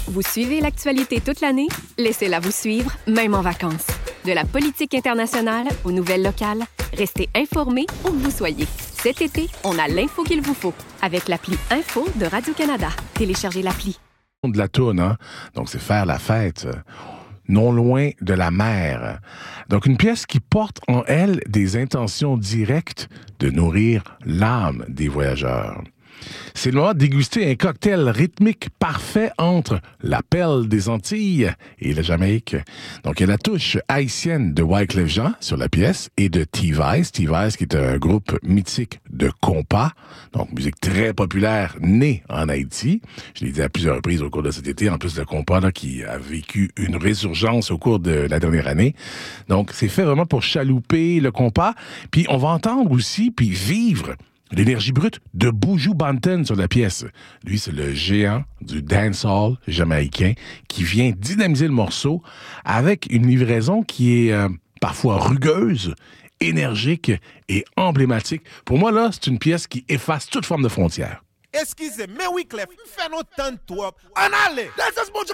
Vous suivez l'actualité toute l'année? Laissez-la vous suivre, même en vacances. De la politique internationale aux nouvelles locales, restez informés où que vous soyez. Cet été, on a l'info qu'il vous faut avec l'appli Info de Radio-Canada. Téléchargez l'appli. De la toune, hein? Donc, c'est faire la fête. Non loin de la mer. Donc, une pièce qui porte en elle des intentions directes de nourrir l'âme des voyageurs. C'est le moment de déguster un cocktail rythmique parfait entre la perle des Antilles et la Jamaïque. Donc, il y a la touche haïtienne de Wyclef Jean sur la pièce et de T-Vice. T-Vice qui est un groupe mythique de compas, donc musique très populaire née en Haïti. Je l'ai dit à plusieurs reprises au cours de cet été, en plus de compas là, qui a vécu une résurgence au cours de la dernière année. Donc, c'est fait vraiment pour chalouper le compas. Puis, on va entendre aussi, puis vivre l'énergie brute de Buju Banton sur la pièce. Lui, c'est le géant du dancehall jamaïcain qui vient dynamiser le morceau avec une livraison qui est parfois rugueuse, énergique et emblématique. Pour moi, là, c'est une pièce qui efface toute forme de frontière. Excusez, mais Wyclef, fais nos temps de toi. En allez! This is Buju